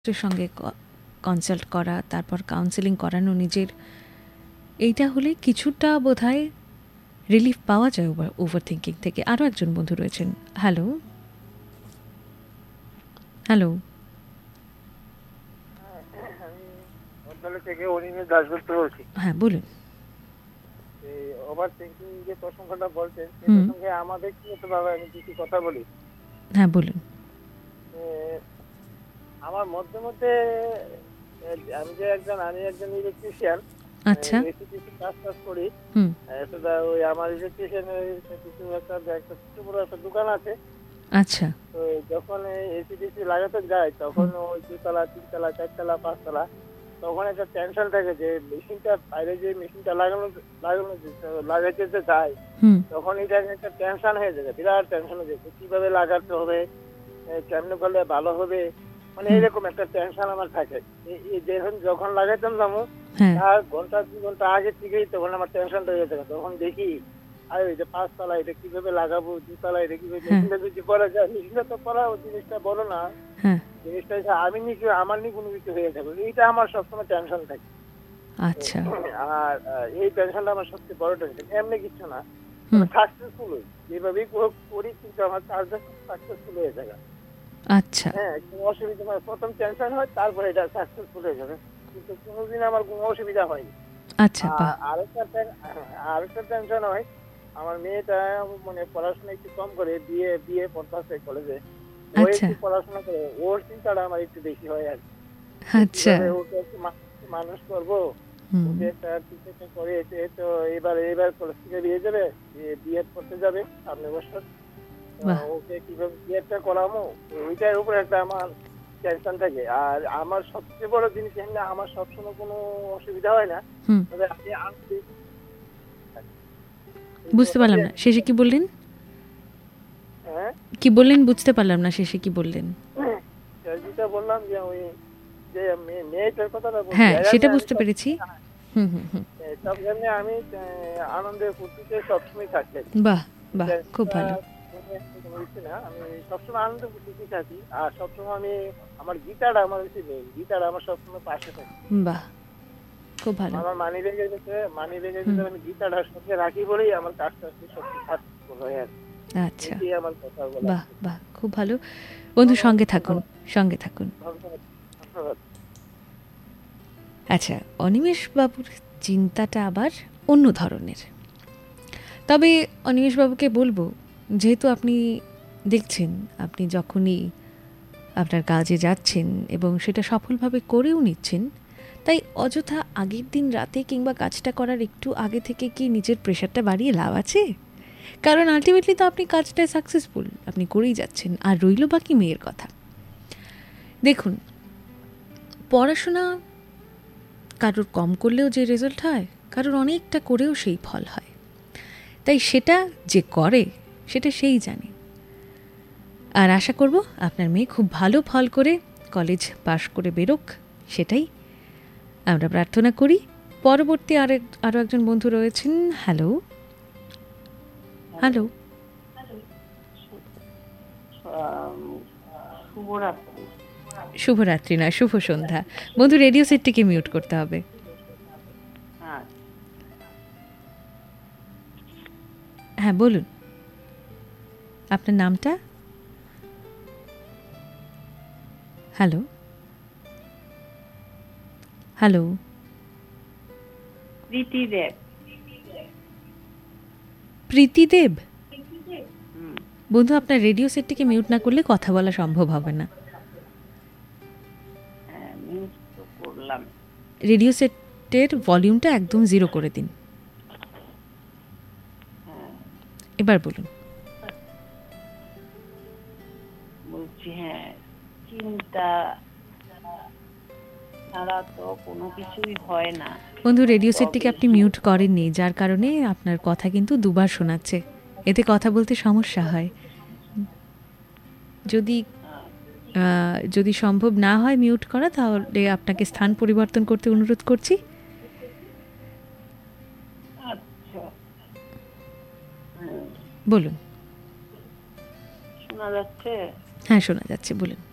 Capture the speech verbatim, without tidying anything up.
সঙ্গে কনসাল্ট করা, তারপর কাউন্সেলিং করানো নিজের, এইটা হলে কিছুটা বোধহয় রিলিফ পাওয়া যায় ওভার থিঙ্কিং থেকে। আরও একজন বন্ধু রয়েছেন। হ্যালো হ্যালো হ্যাঁ বলুন। ওভার থিঙ্কিং যে প্রসঙ্গটা বলছেন সেটার সঙ্গে আমাদের কি হতে পারে, আমি কিছু কথা বলি। হ্যাঁ বলুন। আমার মধ্যে মধ্যে আমি যে একজন আমি একজন ইলেকট্রিশিয়ান, আচ্ছা ইলেকট্রিসিটি কাজ কাজ করি। হুম সেটা ওই আমার ইলেকট্রিশিয়ানের কিছু একটা একটা ছোট বড় একটা দোকান আছে। আচ্ছা তো যখন এসিডিসি লাগাতে যায় তখন ওই দুতলা তিনতলা চারতলা পাঁচতলা তখন একটা টেনশন থাকে যে মেশিনটা বাইরে যে মেশিনটা লাগানো লাগানো লাগাইতে যে যায় তখন এটা একটা টেনশন হয়ে যায়, বিরাট টেনশন হয়ে যায় কিভাবে লাগাতে হবে, কেমনে করলে ভালো হবে, মানে এরকম একটা টেনশন আমার থাকে। যখন যখন লাগাইতাম যাবো তার ঘন্টা দুই ঘন্টা আগে থেকেই তখন আমার টেনশনটা হয়ে থাকে। তখন দেখি আর ওই যে পাঁচতলা এটা কিভাবে লাগাবো, দুতলা এটা কিভাবে মেশিনটা যদি করা যায়, মেশিনটা তো করা জিনিসটা বড় না, জিনিসটা আমি নিচে আমার নিয়ে কোনো কিছু হয়ে যাবে, এইটা আমার সবসময় টেনশন থাকে। আচ্ছা আর এই টেনশনটা আমার সবচেয়ে বড় টেনশন, এমনি কিছু না, সাকসেসফুল হই যেভাবেই করি কিন্তু আমার কাজটা সাকসেসফুল হয়ে যাবে। আচ্ছা হ্যাঁ কোনো অসুবিধা হয়, প্রথম টেনশন হয় তারপরে এটা সাকসেসফুল হয়ে যাবে, কিন্তু কোনোদিন আমার কোনো অসুবিধা হয়নি। আচ্ছা আরেকটা আরেকটা টেনশন হয়, আমার মেয়েটা মানে পড়াশোনা একটু কম করে বিয়ে বিয়ে পড়তেছে কলেজে, ও একটু পড়াশোনা করে, ওর চিন্তাটা আমার একটু বেশি হয় আর কি। আচ্ছা ওকে একটু মানুষ করবো, ওকে একটা টিচার করে তো এবার এবার কলেজ থেকে বিয়ে যাবে, বিয়ে করতে যাবে সামনে বছর, ওকে কিভাবে বিয়েটা করাবো ওইটার উপরে একটা আমার টেনশন থাকে। আর আমার সবচেয়ে বড় জিনিস আমার সবসময় কোনো অসুবিধা হয় না, তবে আমি বুঝতে পারলাম না শেষে কি বললেন। হ্যাঁ কি বললেন বুঝতে পারলাম না, শেষে কি বললেন। যেটা বললাম যে ওই যে মেয়েটার কথাটা বলছি, হ্যাঁ সেটা বুঝতে পেরেছি। হুম হুম হুম সব জন্য আমি আনন্দে ফুর্তিতে সবসময় থাকি। বাহ বাহ খুব ভালো। না আমি সবসময় আনন্দ ফুর্তিতে থাকি, আর সবসময় আমি আমার গিটারটা আমার হচ্ছে মেইন, গিটার আমার সবসময় পাশে থাকে। বাহ খুব ভালো। আমার মানি ব্যাগের ভিতরে মানি ব্যাগের ভিতরে আমি গিটারটা সঙ্গে রাখি বলেই আমার কাজটা সবচেয়ে সাকসেসফুল হয় আর কি। আচ্ছা এই আমার কথা বলা। বাহ বাহ খুব ভালো বন্ধু, সঙ্গে থাকুন সঙ্গে থাকুন। আচ্ছা অনিমেষ বাবুর চিন্তাটা আবার অন্য ধরনের। তবে অনিমেষ বাবুকে বলবো, যেহেতু আপনি দেখছেন আপনি যখনই আপনার কাজে যাচ্ছেন এবং সেটা সফলভাবে করেও নিচ্ছেন, তাই অযথা আগের দিন রাতে কিংবা কাজটা করার একটু আগে থেকে কি নিজের প্রেশারটা বাড়িয়ে লাভ আছে? কারণ আলটিমেটলি তো আপনি কাজটায় সাকসেসফুল, আপনি করেই যাচ্ছেন। আর রইল বাকি মেয়ের কথা। দেখুন পড়াশোনা কারোর কম করলেও যে রেজাল্ট হয়, কারোর অনেকটা করেও সেই ফল হয়। তাই সেটা যে করে সেটা সেই জানে। আর আশা করব আপনার মেয়ে খুব ভালো ফল করে কলেজ পাশ করে বেরোক, সেটাই আমরা প্রার্থনা করি। পরবর্তী আরেক আরও একজন বন্ধু রয়েছেন। হ্যালো হ্যালো শুভরাত্রি নয় শুভ সন্ধ্যা। বন্ধু রেডিও সেটটিকে মিউট করতে হবে। হ্যাঁ বলুন আপনার নামটা। Hello hello প্রীতিদেব। প্রীতিদেব বন্ধু, আপনার রেডিও সেটটিকে মিউট না করলে কথা বলা সম্ভব হবে না। রেডিও সেটের ভলিউমটা একদম জিরো করে দিন। এবার বলুন। বলছি হ্যাঁ, চিন্তা ছাড়া তো কোনো কিছুই হয় না। বন্ধু রেডিও সেটটিকে আপনি মিউট করেননি, যার কারণে আপনার কথা কিন্তু দুবার শোনাচ্ছে, এতে কথা বলতে সমস্যা হয়। যদি যদি সম্ভব না হয় মিউট করা, তাহলে আপনাকে স্থান পরিবর্তন করতে অনুরোধ করছি। বলুন। শোনা যাচ্ছে? হ্যাঁ শোনা যাচ্ছে, বলুন।